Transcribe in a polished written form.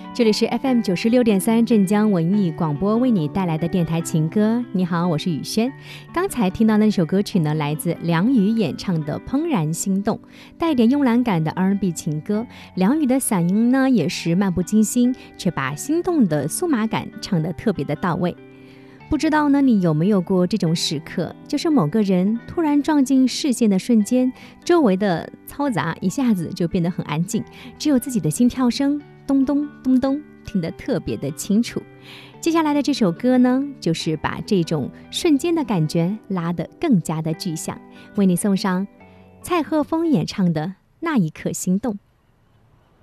这里是 FM96.3 镇江文艺广播为你带来的电台情歌。你好，我是雨轩。刚才听到那首歌曲呢，来自梁宇演唱的《怦然心动》，带一点慵懒感的 R&B 情歌。梁宇的嗓音呢也是漫不经心，却把心动的酥麻感唱得特别的到位。不知道呢，你有没有过这种时刻，就是某个人突然撞进视线的瞬间，周围的嘈杂一下子就变得很安静，只有自己的心跳声咚咚咚咚，听得特别的清楚。接下来的这首歌呢，就是把这种瞬间的感觉拉得更加的具象，为你送上蔡赫峰演唱的《那一刻心动》。